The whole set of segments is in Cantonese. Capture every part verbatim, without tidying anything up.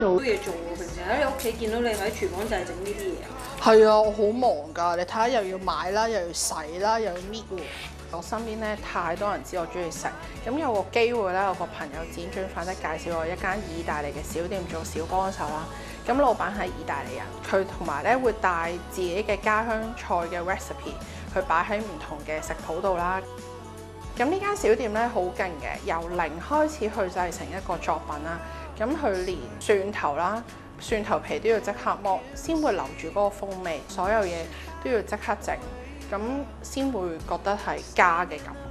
好多嘢做喎，平時喺你屋企見到你喺廚房就係整呢啲嘢啊。 係啊，我好忙㗎，你睇下又要買啦，又要洗啦，又要搣喎。我身邊咧太多人知我中意食，咁有個機會咧，我個朋友輾轉反側介紹我一間意大利嘅小店做小幫手啦。咁老闆係意大利人，佢同埋咧會帶自己嘅家鄉菜嘅 recipe 去擺喺唔同嘅食譜度啦。咁呢間小店咧好勁嘅，由零開始去製成一個作品啦。咁佢連蒜頭啦、蒜頭皮都要即刻剝，先會留住嗰個風味。所有嘢都要即刻整。咁先會覺得係家嘅感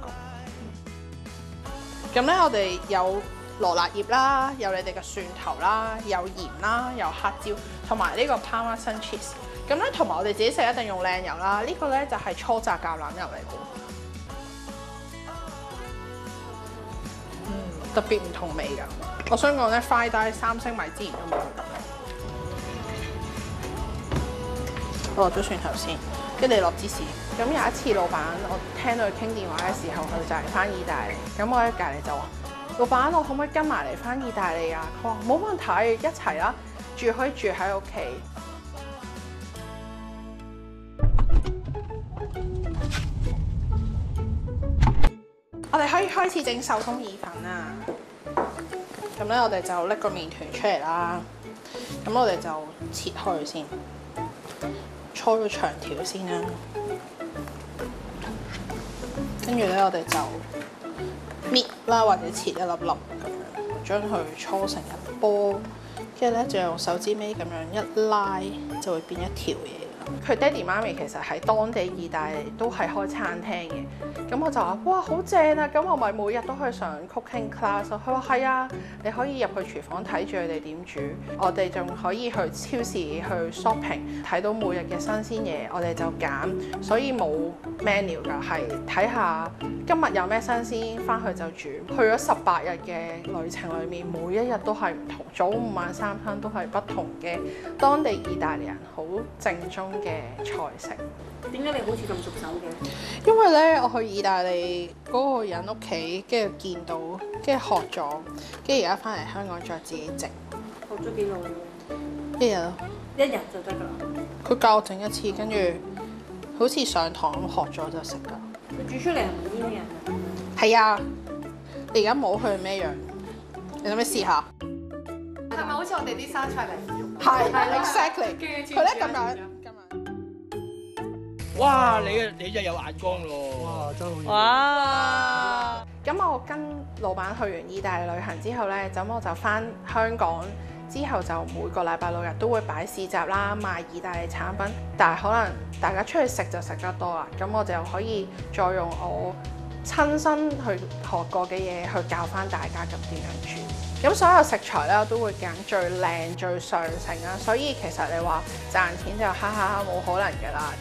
覺。咁咧，我哋有羅勒葉啦，有你哋嘅蒜頭啦，有鹽啦，有黑椒，同埋呢個 Parmesan cheese。咁咧，同埋我哋自己食一定用靚油啦。呢個咧就係初榨橄欖油嚟嘅，嗯，特別唔同味㗎。我想講咧，fried rice三星米之前都冇咁。我落咗蒜頭先。跟住你落芝士，咁有一次老闆，我聽到佢傾電話嘅時候，佢就係翻意大利，咁我喺隔離就話：老闆，我可唔可以跟埋嚟翻意大利啊？佢話冇問題，一齊啦，住可以住喺屋企。我哋可以開始整手工意粉啦。咁咧，我哋就拎個麵團出嚟啦。咁我哋就切開先。搓咗長條先啦，跟住咧我哋就搣啦，或者切一粒粒咁樣，將佢搓成一波，跟住咧就用手指尾咁樣一拉，就會變一條嘢。佢爹哋媽咪其實喺當地意大利都係開餐廳嘅，咁我就話：哇，好正啊！咁我咪每日都去上 cooking class 咯。佢話：係啊，你可以入去廚房睇住佢哋點煮，我哋仲可以去超市去 shopping 睇到每日嘅新鮮嘢，我哋就揀，所以冇 menu 㗎，係睇下今日有咩新鮮，翻去就煮。去咗十八日嘅旅程裏面，每一日都係唔同，早午晚三餐都係不同嘅當地意大利人好正宗嘅菜式。 點解你好似咁熟手嘅？ 因為咧，我去意大利嗰個人屋企，跟住見到，跟住學咗，跟住而家翻嚟香港再自己整。 學咗幾耐？ 一日咯。 一日就得㗎啦。 佢教我整一次，跟住好似上堂咁學咗就識㗎。 佢煮出嚟係咪呢啲人？ 係啊。你而家冇佢咩樣？你諗唔諗試下？ 係咪好似我哋啲生菜嚟用？ 係係 exactly。佢咧咁樣。 哇！你嘅你真係有眼光咯！哇，真係好。 哇！咁我跟老闆去完意大利旅行之後咧，咁我就翻香港，之後就每個禮拜六日都會擺市集啦，賣意大利產品。但係可能大家出去食就食得多啦，咁我就可以再用我親身去學過嘅嘢去教翻大家咁點樣煮。咁所有食材咧，我都會揀最靚、最上乘啦。所以其實你話賺錢就哈哈哈冇可能㗎啦。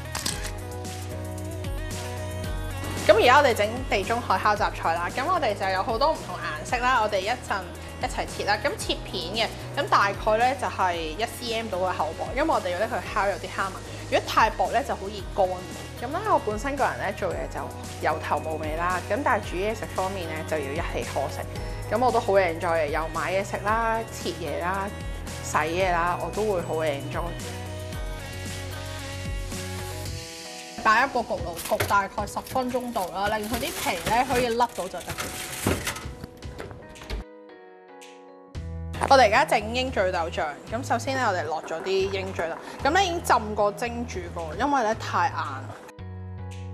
咁而家我哋整地中海烤雜菜啦，咁我哋就有好多唔同顏色啦，我哋一陣一齊切啦。咁切片嘅，咁大概咧就係一 cm 到嘅厚薄，因為我哋要拎佢烤有啲蝦紋。如果太薄咧就好易乾。咁咧我本身個人咧做嘢就有頭冇尾啦，咁但係煮嘢食方面咧就要一氣呵成。咁我都好 enjoy 嘅，又買嘢食啦、切嘢啦、洗嘢啦，我都會好 enjoy。擺一個焗爐焗大概十分鐘度啦，令佢啲皮咧可以甩到就得。我哋而家整鷹嘴豆醬，咁首先咧我哋落咗啲鷹嘴豆，咁咧已經浸過蒸煮過，因為咧太硬，